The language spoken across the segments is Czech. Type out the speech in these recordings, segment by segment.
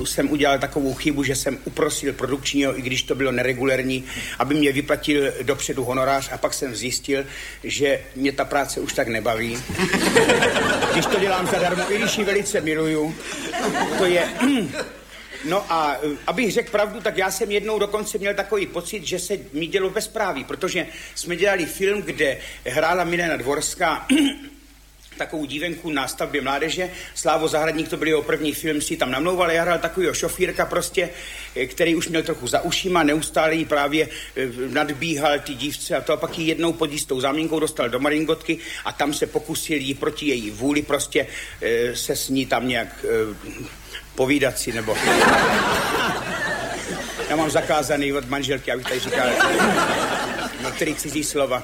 jsem udělal takovou chybu, že jsem uprosil produkčního, i když to bylo neregulérní, aby mě vyplatil dopředu honorář a pak jsem zjistil, že mě ta práce už tak nebaví. Když to dělám zadarmo, i když ji velice miluju, to je... No a abych řekl pravdu, tak já jsem jednou dokonce měl takový pocit, že se mi dělo bezpráví, protože jsme dělali film, kde hrála Milena Dvorská takovou dívenku na stavbě mládeže. Slávo Zahradník, to byl jeho první film, si tam namlouval, já hrál takovýho šofírka prostě, který už měl trochu za ušima, neustále jí právě nadbíhal ty dívce a to a pak ji jednou pod jistou zámínkou dostal do Maringotky a tam se pokusil jí proti její vůli prostě se s ní tam nějak povídat si, nebo... Já mám zakázaný od manželky, abych tady říkal některý cizí slova.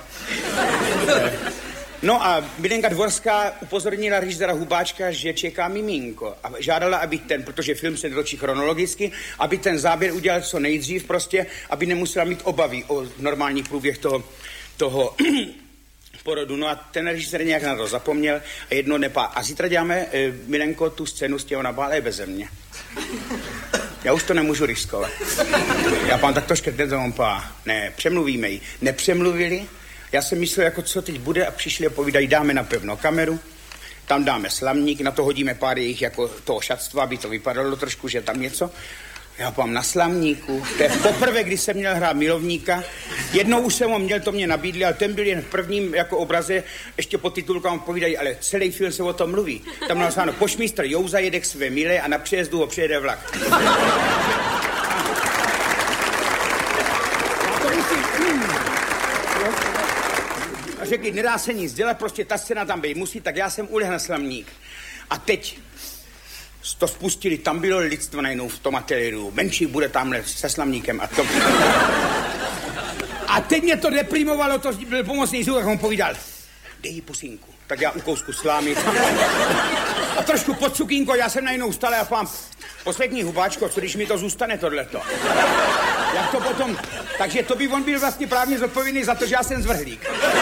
No a Milenka Dvorská upozornila režiséra Hubáčka, že čeká miminko a žádala, aby protože film se točí chronologicky, aby ten záběr udělal co nejdřív prostě, aby nemusela mít obavy o normální průběh toho porodu. No a ten režisér nějak na to zapomněl a jedno nepá. A zítra děláme, Milenko, tu scénu s těho nabále beze mě. Já už to nemůžu riskovat. Já pán, tak to škrtnete, on pá. Ne, přemluvíme ji. Nepřemluvili. Já jsem myslel, jako co teď bude a přišli a povídají, dáme napevno kameru, tam dáme slamník, na to hodíme pár jejich jako toho šatstva, aby to vypadalo trošku, že tam něco. Já pám na slamníku, to je poprvé, kdy jsem měl hrát milovníka, jednou už jsem ho měl, to mě nabídli, ale ten byl jen v prvním jako obraze, ještě pod titulkám povídají, ale celý film se o tom mluví. Tam napsáno, pošmistr Jouza jede k své milé a na přejezdu ho přejede vlak. A řekli, nedá se nic dělat, prostě ta scéna tam být musí, tak já jsem ulehl na slamník. A teď to spustili, tam bylo lidstvo najednou v tom ateliéru, menší bude tamhle se slamníkem a to... A teď mě to deprimovalo, to byl pomocný zvuk, jak on povídal, dej jí pusinku. Tak já u kousku slámy. A trošku pod cukínko, já jsem najednou vstal a pám, poslechni Hubáčko, co když mi to zůstane tohleto? Jak to potom... Takže to by on byl vlastně právně zodpovědný za to, že já jsem zvrhlík.